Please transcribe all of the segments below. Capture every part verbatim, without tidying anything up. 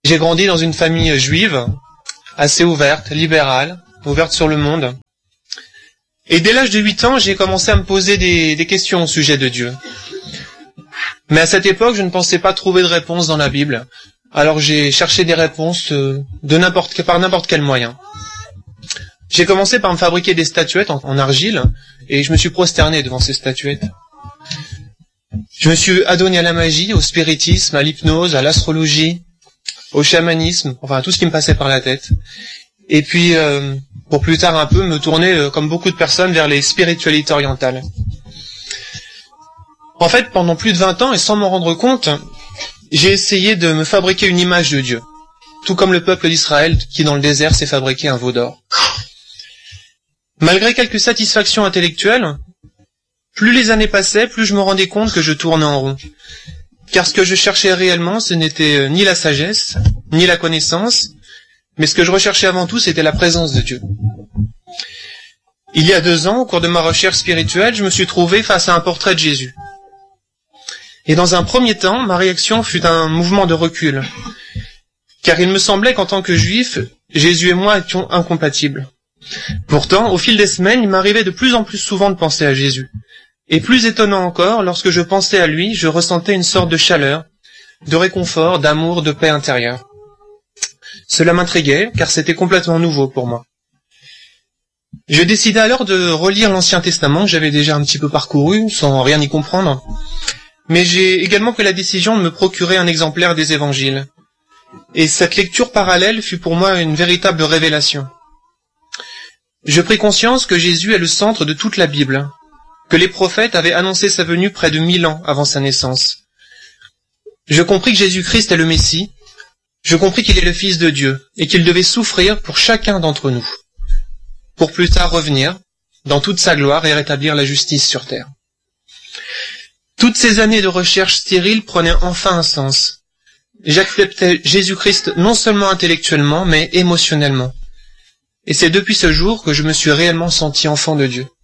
J'ai grandi dans une famille juive, assez ouverte, libérale, ouverte sur le monde. Et dès l'âge de huit ans, j'ai commencé à me poser des, des questions au sujet de Dieu. Mais à cette époque, je ne pensais pas trouver de réponse dans la Bible. Alors j'ai cherché des réponses de n'importe, par n'importe quel moyen. J'ai commencé par me fabriquer des statuettes en, en argile, et je me suis prosterné devant ces statuettes. Je me suis adonné à la magie, au spiritisme, à l'hypnose, à l'astrologie, au chamanisme, enfin à tout ce qui me passait par la tête. Et puis, euh, pour plus tard un peu, me tourner, euh, comme beaucoup de personnes, vers les spiritualités orientales. En fait, pendant plus de vingt ans, et sans m'en rendre compte, j'ai essayé de me fabriquer une image de Dieu. Tout comme le peuple d'Israël, qui dans le désert s'est fabriqué un veau d'or. Malgré quelques satisfactions intellectuelles, plus les années passaient, plus je me rendais compte que je tournais en rond. Car ce que je cherchais réellement, ce n'était ni la sagesse, ni la connaissance, mais ce que je recherchais avant tout, c'était la présence de Dieu. Il y a deux ans, au cours de ma recherche spirituelle, je me suis trouvé face à un portrait de Jésus. Et dans un premier temps, ma réaction fut un mouvement de recul. Car il me semblait qu'en tant que juif, Jésus et moi étions incompatibles. Pourtant, au fil des semaines, il m'arrivait de plus en plus souvent de penser à Jésus. Et plus étonnant encore, lorsque je pensais à lui, je ressentais une sorte de chaleur, de réconfort, d'amour, de paix intérieure. Cela m'intriguait, car c'était complètement nouveau pour moi. Je décidai alors de relire l'Ancien Testament, que j'avais déjà un petit peu parcouru, sans rien y comprendre. Mais j'ai également pris la décision de me procurer un exemplaire des Évangiles. Et cette lecture parallèle fut pour moi une véritable révélation. Je pris conscience que Jésus est le centre de toute la Bible, que les prophètes avaient annoncé sa venue près de mille ans avant sa naissance. Je compris que Jésus-Christ est le Messie, je compris qu'il est le Fils de Dieu, et qu'il devait souffrir pour chacun d'entre nous, pour plus tard revenir, dans toute sa gloire, et rétablir la justice sur terre. Toutes ces années de recherche stérile prenaient enfin un sens. J'acceptais Jésus-Christ non seulement intellectuellement, mais émotionnellement. Et c'est depuis ce jour que je me suis réellement senti enfant de Dieu.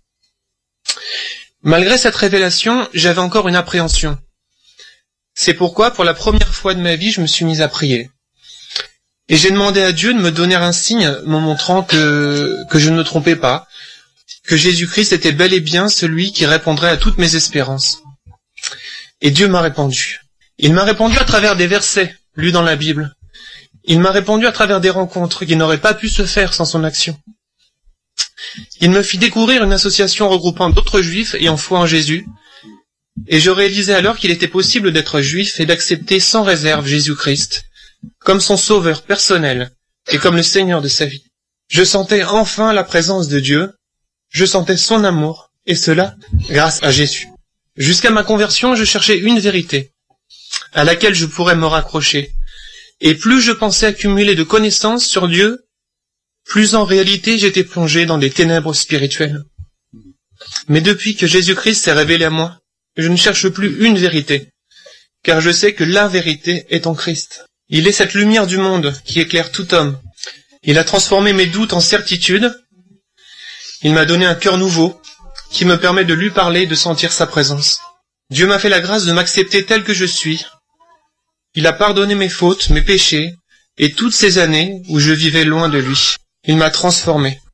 Malgré cette révélation, j'avais encore une appréhension. C'est pourquoi, pour la première fois de ma vie, je me suis mis à prier. Et j'ai demandé à Dieu de me donner un signe me montrant que, que je ne me trompais pas, que Jésus-Christ était bel et bien celui qui répondrait à toutes mes espérances. Et Dieu m'a répondu. Il m'a répondu à travers des versets lus dans la Bible. Il m'a répondu à travers des rencontres qui n'auraient pas pu se faire sans son action. Il me fit découvrir une association regroupant d'autres juifs ayant foi en Jésus, et je réalisai alors qu'il était possible d'être juif et d'accepter sans réserve Jésus-Christ, comme son sauveur personnel et comme le Seigneur de sa vie. Je sentais enfin la présence de Dieu, je sentais son amour, et cela grâce à Jésus. Jusqu'à ma conversion, je cherchais une vérité, à laquelle je pourrais me raccrocher. Et plus je pensais accumuler de connaissances sur Dieu, plus en réalité j'étais plongé dans des ténèbres spirituelles. Mais depuis que Jésus-Christ s'est révélé à moi, je ne cherche plus une vérité, car je sais que la vérité est en Christ. Il est cette lumière du monde qui éclaire tout homme. Il a transformé mes doutes en certitudes. Il m'a donné un cœur nouveau, qui me permet de lui parler et de sentir sa présence. Dieu m'a fait la grâce de m'accepter tel que je suis. Il a pardonné mes fautes, mes péchés, et toutes ces années où je vivais loin de lui. Il m'a transformé.